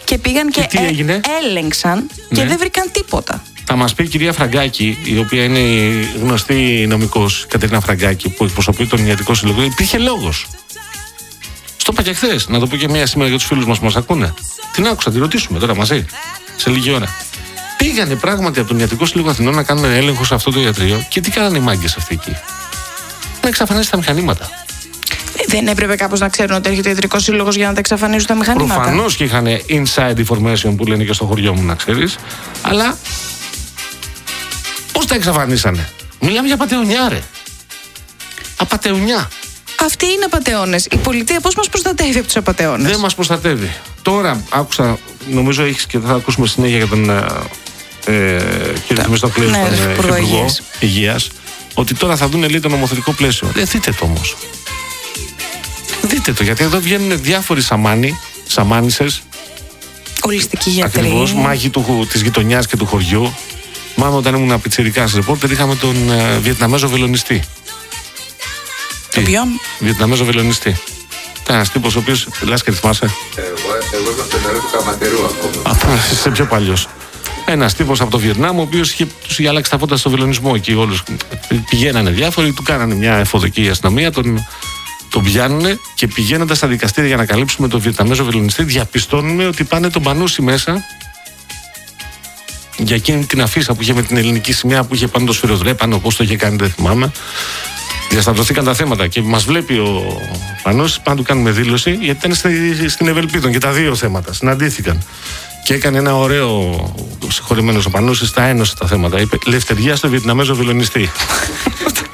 και πήγαν και έλεγξαν και δεν βρήκαν τίποτα. Θα μας πει η κυρία Φραγκάκη, η οποία είναι η γνωστή νομικός, Κατερίνα Φραγκάκη, που εκπροσωπεί τον Ιατρικό Σύλλογο, υπήρχε λόγος. Στο είπα και χθες, να το πω και μία σήμερα για τους φίλους μας που μας ακούνε. Την άκουσα, τη ρωτήσουμε τώρα μαζί, σε λίγη ώρα. Πήγανε πράγματι από τον Ιατρικό Σύλλογο Αθηνών να κάνουν έλεγχο σε αυτό το ιατρείο και τι κάνανε οι μάγκες αυτοί εκεί? Να εξαφανίσουν τα μηχανήματα. Δεν έπρεπε κάπως να ξέρουν ότι έρχεται ο Ιατρικός Σύλλογος για να τα εξαφανίσουν τα μηχανήματα? Προφανώς και είχαν inside information που λένε και στο χωριό μου, να ξέρεις. Αλλά πώς τα εξαφανίσανε? Μιλάμε για απατεωνιά, ρε. Απατεωνιά. Αυτοί είναι απατεώνες. Η πολιτεία πώς μας προστατεύει από τους απατεώνες? Δεν μας προστατεύει. Τώρα άκουσα, νομίζω έχεις και θα ακούσουμε συνέχεια για τον κύριο Θεμιστοκλέου, τον Υπουργό Υγείας, ότι τώρα θα δουν, λέει, το νομοθετικό πλαίσιο. Δείτε το όμως. Δείτε το, γιατί εδώ βγαίνουν διάφοροι σαμάνισες. Ολιστική γιατρή. Ακριβώς, μάγοι της γειτονιάς και του χωριού. Μάμε όταν ήμουν πιτσιρικάς ρεπόρτερ, είχαμε τον Βιετναμέζο βελονιστή. Ποιον? Βιετναμέζο βελονιστή. Ήταν ένας τύπος ο οποίος. Λες και θυμάσαι? Εγώ είμαι στο νερό του Καματερού ακόμα. Είσαι πιο παλιός. Ένας τύπος από το Βιετνάμ, ο οποίος τους είχε αλλάξει τα φώτα στο βελονισμό εκεί όλους. Πηγαίνανε διάφοροι, του κάνανε μια εφοδική αστυνομία, τον πιάνουνε και πηγαίνοντας στα δικαστήρια για να καλύψουμε τον Βιετναμέζο βελονιστή, διαπιστώνουμε ότι πάνε τον Πανούση μέσα για εκείνη την αφίσα που είχε με την ελληνική σημαία που είχε πάνω το σφυροδρέπανο, πώς το είχε κάνει, δεν θυμάμαι. Διασταυρωθήκαν τα θέματα και μας βλέπει ο Πανούσης, πάντα του κάνουμε δήλωση, γιατί ήταν στην Ευελπίδων και τα δύο θέματα συναντήθηκαν. Και έκανε ένα ωραίο, συγχωρημένος ο Πανούσης, τα ένωσε τα θέματα. Είπε: Λευτεριά στο Βιετναμέζο βελονιστή.